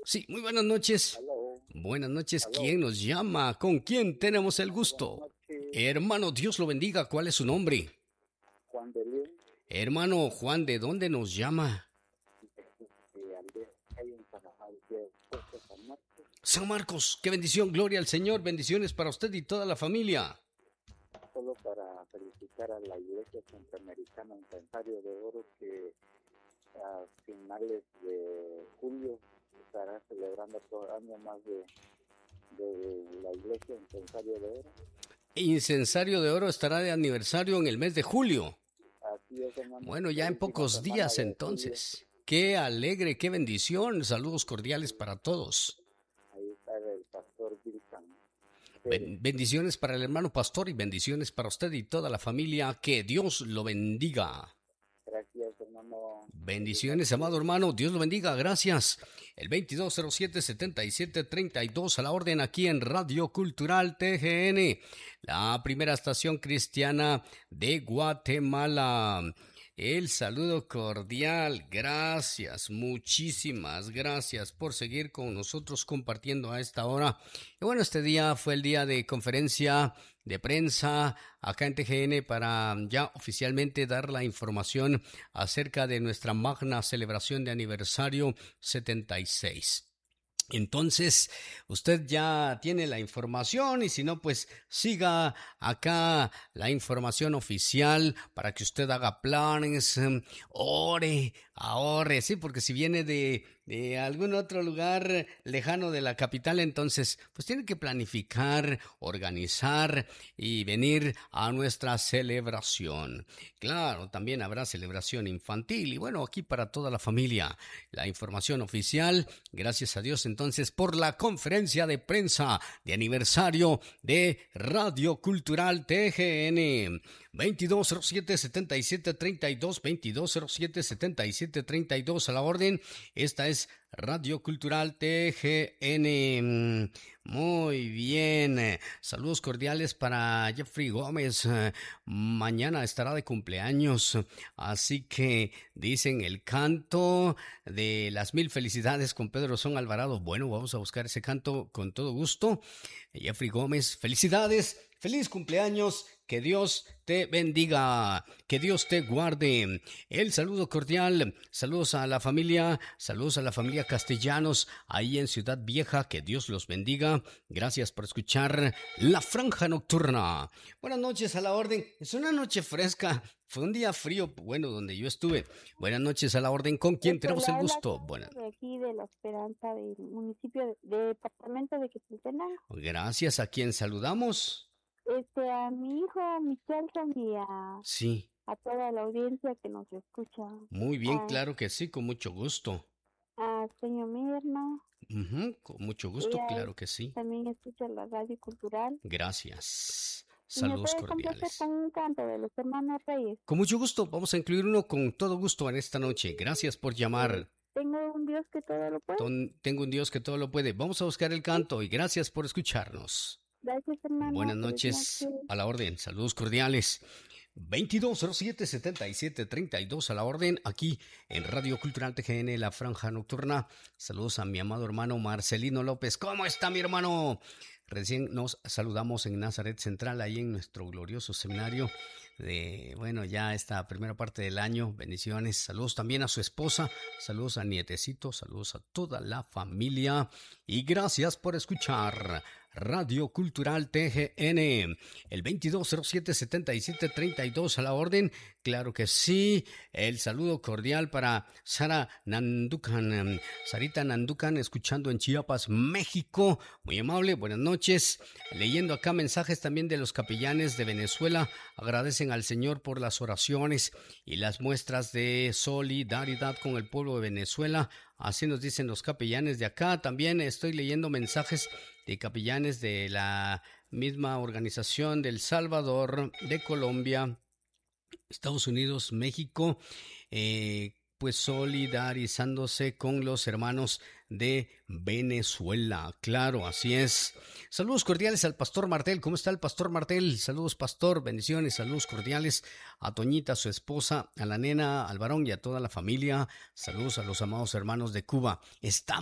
Sí, muy buenas noches. Aló, Buenas noches, aló. ¿quién nos llama? ¿Con quién tenemos el Buenas gusto? noches, Hermano, Dios lo bendiga, ¿cuál es su nombre? Juan de León, Hermano Juan, ¿de dónde nos llama? de Aldea, hay en Panamá, de Puerto San Marcos, San Marcos, qué bendición, gloria al Señor, bendiciones para usted y toda la familia. solo para felicitar a la Iglesia Centroamericana en Santuario de Oro que a finales de julio estará celebrando todo el año más de la Iglesia en Santuario de Oro. Incensario de Oro estará de aniversario en el mes de julio. Así es, hermano, Bueno, la ya en última pocos semana días de julio. entonces. Qué alegre, qué bendición. Saludos cordiales para todos. Ahí está el pastor Gilson Pérez. Bendiciones para el hermano pastor y bendiciones para usted y toda la familia. Que Dios lo bendiga. Gracias, hermano. Feliz Bendiciones, noche. amado hermano. Dios lo bendiga. Gracias. El 2207-7732 a la orden aquí en Radio Cultural TGN, la primera estación cristiana de Guatemala. El saludo cordial. Gracias. Muchísimas gracias por seguir con nosotros compartiendo a esta hora. Y bueno, este día fue el día de conferencia de prensa acá en TGN para ya oficialmente dar la información acerca de nuestra magna celebración de aniversario 76. Entonces, usted ya tiene la información y si no, pues siga acá la información oficial para que usted haga planes, ore, ahorre, sí, porque si viene de algún otro lugar lejano de la capital, entonces, pues tiene que planificar, organizar y venir a nuestra celebración. Claro, también habrá celebración infantil y bueno, aquí para toda la familia. La información oficial, gracias a Dios entonces por la conferencia de prensa de aniversario de Radio Cultural TGN. 2207-7732, 2207-7732 a la orden. Esta es Radio Cultural TGN. Muy bien. Saludos cordiales para Jeffrey Gómez. Mañana estará de cumpleaños. Así que dicen el canto de las 1000 felicidades con Pedro Son Alvarado. Bueno, vamos a buscar ese canto con todo gusto. Jeffrey Gómez, felicidades. Feliz cumpleaños, que Dios te bendiga, que Dios te guarde. El saludo cordial, saludos a la familia Castellanos, ahí en Ciudad Vieja, que Dios los bendiga. Gracias por escuchar La Franja Nocturna. Buenas noches a la orden, es una noche fresca, fue un día frío, bueno, donde yo estuve. Buenas noches a la orden, ¿con quién tenemos Le el habla gusto? Buenas. de aquí de La Esperanza, del municipio, departamento de Quetzaltenango. Gracias, ¿a quién saludamos? A mi hijo Michelson y Sí. a toda la audiencia que nos escucha. Muy bien, claro que sí, con mucho gusto. A señor Mirna. Con mucho gusto, claro que sí. También escucha la radio cultural. Gracias. ¿Y me Saludos puede complacer cordiales. con un canto de los hermanos Reyes? Con mucho gusto, vamos a incluir uno con todo gusto en esta noche. Gracias por llamar. Tengo un Dios que todo lo puede. Tengo un Dios que todo lo puede. Vamos a buscar el canto y gracias por escucharnos. Gracias, hermano. Buenas noches, a la orden. Saludos cordiales. 2207-7732 a la orden, aquí en Radio Cultural TGN, La Franja Nocturna. Saludos a mi amado hermano Marcelino López. ¿Cómo está mi hermano? Recién nos saludamos en Nazaret Central, ahí en nuestro glorioso seminario de, bueno, ya esta primera parte del año. Bendiciones. Saludos también a su esposa, saludos a nietecito, saludos a toda la familia y gracias por escuchar Radio Cultural TGN, el 2207-7732 a la orden, claro que sí. El saludo cordial para Sara Nanducan, Sarita Nanducan, escuchando en Chiapas, México, muy amable, buenas noches. Leyendo acá mensajes también de los capellanes de Venezuela, agradecen al Señor por las oraciones y las muestras de solidaridad con el pueblo de Venezuela. Así nos dicen los capellanes de acá. También estoy leyendo mensajes de capellanes de la misma organización de El Salvador, de Colombia, Estados Unidos, México, pues solidarizándose con los hermanos de Venezuela. Claro, así es. Saludos cordiales al Pastor Martel. ¿Cómo está el Pastor Martel? Saludos, Pastor. Bendiciones, saludos cordiales a Toñita, su esposa, a la nena, al varón y a toda la familia. Saludos a los amados hermanos de Cuba. Estamos